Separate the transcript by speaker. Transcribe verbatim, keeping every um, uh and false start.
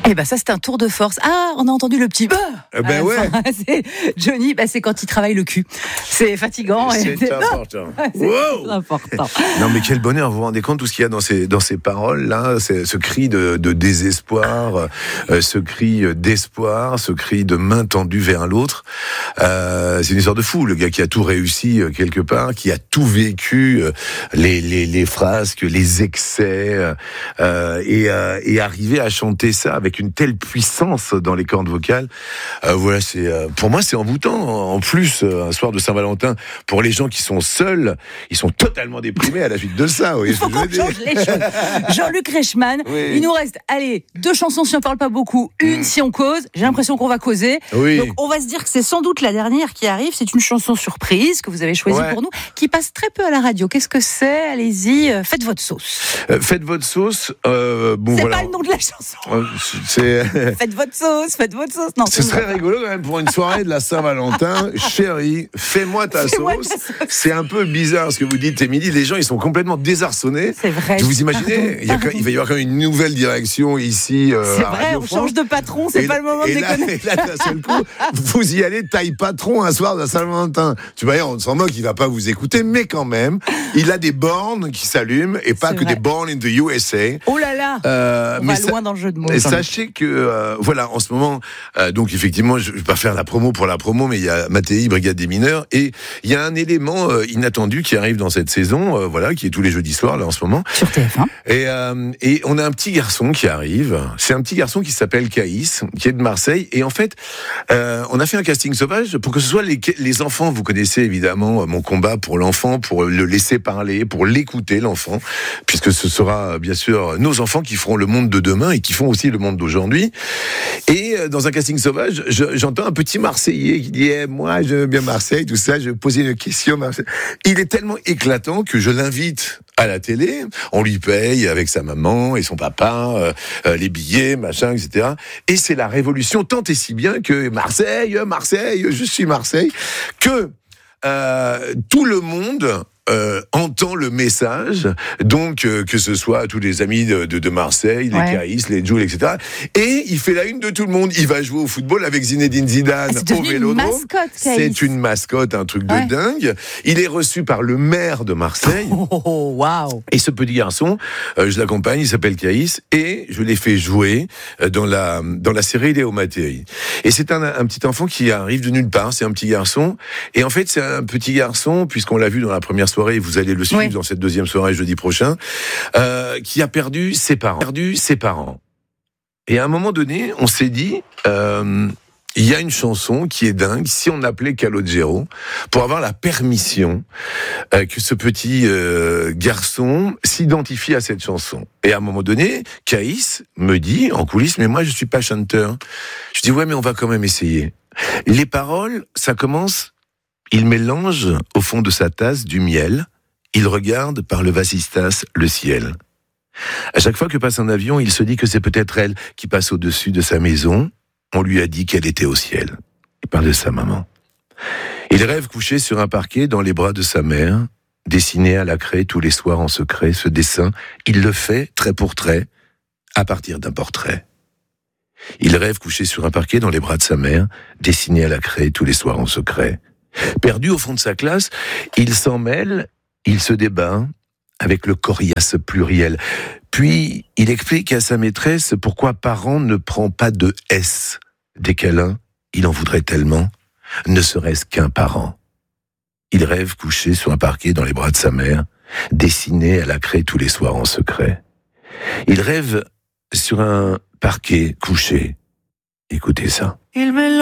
Speaker 1: Eh ben ça c'est un tour de force. Ah, on a entendu le petit bah
Speaker 2: eh ben ouais.
Speaker 1: fin. C'est Johnny, bah c'est quand il travaille le cul. C'est fatigant.
Speaker 2: C'est,
Speaker 1: et c'est
Speaker 2: important.
Speaker 1: c'est
Speaker 2: Wow.
Speaker 1: important.
Speaker 2: Non mais quel bonheur, vous vous rendez compte tout ce qu'il y a dans ces, dans ces paroles là, c'est, ce cri de, de désespoir, euh, ce cri d'espoir, ce cri de main tendue vers l'autre. Euh, c'est une histoire de fou, le gars qui a tout réussi euh, quelque part, qui a tout vécu, euh, les, les, les frasques, les excès, euh, et, euh, et arriver à chanter ça avec une telle puissance dans les cordes vocales. Euh, voilà, c'est euh, pour moi c'est envoûtant. En plus, euh, un soir de Saint-Valentin, pour les gens qui sont seuls, ils sont totalement déprimés à la suite de ça.
Speaker 1: Il faut qu'on change les choses. Jean-Luc Reichmann, oui. Il nous reste, allez, deux chansons si on parle pas beaucoup, une mmh. si on cause. J'ai l'impression qu'on va causer.
Speaker 2: Oui.
Speaker 1: Donc on va se dire que c'est sans doute la dernière qui arrive. C'est une chanson surprise que vous avez choisie ouais. pour nous, qui passe très peu à la radio. Qu'est-ce que c'est ? Allez-y, euh, faites votre sauce.
Speaker 2: Euh, faites votre sauce. Euh, bon,
Speaker 1: c'est
Speaker 2: voilà.
Speaker 1: pas le nom de la chanson.
Speaker 2: Euh, c'est...
Speaker 1: faites votre sauce, faites votre sauce. Non,
Speaker 2: ce serait rigolo quand même pour une soirée de la Saint-Valentin. Chérie, fais-moi ta
Speaker 1: fais-moi
Speaker 2: sauce.
Speaker 1: ta sauce.
Speaker 2: C'est un peu bizarre ce que vous dites, Émilie. Les gens, ils sont complètement désarçonnés.
Speaker 1: C'est vrai.
Speaker 2: Vous imaginez, il, y a, il va y avoir quand même une nouvelle direction ici. Euh,
Speaker 1: c'est vrai, on change de patron, c'est et pas là, le moment de déconner.
Speaker 2: Et là, d'un seul coup, vous y allez taille patron un soir de la Saint-Valentin. Tu vas dire, on s'en moque, il va pas vous écouter, mais quand même, il a des bornes qui s'allument et pas c'est que vrai. Des bornes in the U S A.
Speaker 1: Oh là là.
Speaker 2: Euh,
Speaker 1: on
Speaker 2: mais
Speaker 1: va
Speaker 2: ça,
Speaker 1: loin dans le jeu de mots.
Speaker 2: Sachez que, euh, voilà, en ce moment, euh, donc effectivement, je vais pas faire la promo pour la promo, mais il y a Mattei, Brigade des mineurs, et il y a un élément euh, inattendu qui arrive dans cette saison, euh, voilà, qui est tous les jeudis soirs là en ce moment.
Speaker 1: Sur T F un.
Speaker 2: Et, euh, et on a un petit garçon qui arrive. C'est un petit garçon qui s'appelle Caïs, qui est de Marseille. Et en fait, euh, on a fait un casting sauvage pour que ce soit les, les enfants. Vous connaissez évidemment mon combat pour l'enfant, pour le laisser parler, pour l'écouter l'enfant, puisque ce sera bien sûr nos enfants qui feront le monde de demain et qui font aussi le monde d'aujourd'hui. Et dans un casting sauvage, je, j'entends un petit Marseillais qui dit hey, « moi, je veux bien Marseille, tout ça, je vais poser une question. » Marseille. Il est tellement éclatant que je l'invite à la télé. On lui paye avec sa maman et son papa, euh, euh, les billets, machin, et cetera. Et c'est la révolution, tant et si bien que Marseille, Marseille, je suis Marseille, que euh, tout le monde... Euh, entend le message, donc euh, que ce soit tous les amis de, de, de Marseille, les ouais. Caïs, les Jules, et cetera. Et il fait la une de tout le monde. Il va jouer au football avec Zinedine Zidane
Speaker 1: c'est
Speaker 2: au Vélodrome.
Speaker 1: Une mascotte,
Speaker 2: c'est une mascotte, un truc ouais. de dingue. Il est reçu par le maire de Marseille.
Speaker 1: Oh, wow.
Speaker 2: Et ce petit garçon, euh, je l'accompagne, il s'appelle Caïs, et je l'ai fait jouer dans la dans la série Léo Mattei. Et c'est un, un petit enfant qui arrive de nulle part. C'est un petit garçon. Et en fait, c'est un petit garçon, puisqu'on l'a vu dans la première soirée. Vous allez le suivre oui. dans cette deuxième soirée jeudi prochain, euh, qui a perdu ses parents. Perdu ses parents. Et à un moment donné, on s'est dit, euh, il y a une chanson qui est dingue, si on appelait Calogero, pour avoir la permission euh, que ce petit euh, garçon s'identifie à cette chanson. Et à un moment donné, Caïs me dit, en coulisses, mais moi je suis pas chanteur. Je dis, ouais, mais on va quand même essayer. Les paroles, ça commence... Il mélange au fond de sa tasse du miel, il regarde par le vasistas le ciel. À chaque fois que passe un avion, il se dit que c'est peut-être elle qui passe au-dessus de sa maison. On lui a dit qu'elle était au ciel. Il parle de sa maman. Il rêve couché sur un parquet dans les bras de sa mère, dessiné à la craie tous les soirs en secret. Ce dessin, il le fait trait pour trait, à partir d'un portrait. Il rêve couché sur un parquet dans les bras de sa mère, dessiné à la craie tous les soirs en secret. Perdu au fond de sa classe, il s'en mêle, il se débat avec le coriace pluriel. Puis, il explique à sa maîtresse pourquoi parent ne prend pas de S. Des câlins, il en voudrait tellement, ne serait-ce qu'un parent. Il rêve couché sur un parquet dans les bras de sa mère, dessiné à la craie tous les soirs en secret. Il rêve sur un parquet couché. Écoutez ça. Il